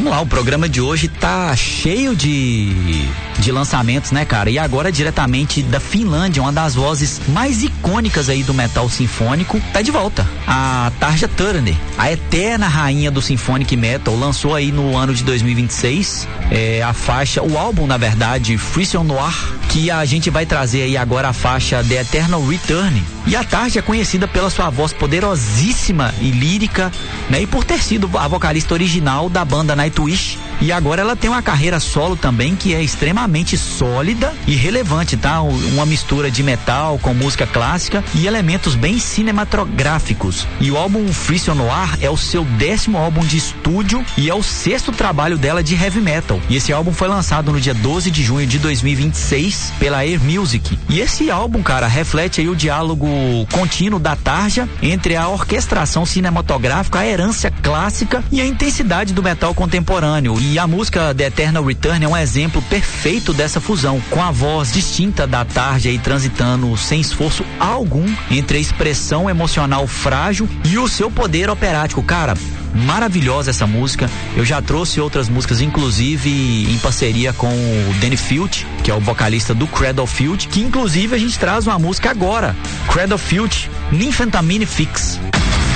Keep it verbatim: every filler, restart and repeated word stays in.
Vamos lá, o programa de hoje tá cheio de, de lançamentos, né, cara? E agora diretamente da Finlândia, uma das vozes mais icônicas aí do metal sinfônico, tá de volta. A Tarja Turunen, a eterna rainha do symphonic metal, lançou aí no ano de dois mil e vinte e seis é, a faixa, o álbum, na verdade, Frisson Noir, que a gente vai trazer aí agora a faixa The Eternal Return. E a Tarja é conhecida pela sua voz poderosíssima e lírica, né? E por ter sido a vocalista original da banda Nightwish. E agora ela tem uma carreira solo também que é extremamente sólida e relevante, tá? Uma mistura de metal com música clássica e elementos bem cinematográficos. E o álbum Frisson Noir é o seu décimo álbum de estúdio e é o sexto trabalho dela de heavy metal. E esse álbum foi lançado no dia doze de junho de dois mil e vinte e seis pela Air Music. E esse álbum, cara, reflete aí o diálogo contínuo da Tarja entre a orquestração cinematográfica, a herança clássica e a intensidade do metal contemporâneo. E a música The Eternal Return é um exemplo perfeito dessa fusão, com a voz distinta da Tarja aí transitando sem esforço algum entre a expressão emocional frágil e o seu poder operático. Cara, maravilhosa essa música. Eu já trouxe outras músicas, inclusive em parceria com o Danny Field, que é o vocalista do Cradle of Filth, que inclusive a gente traz uma música agora, Cradle of Filth, Nymphentamine Fix.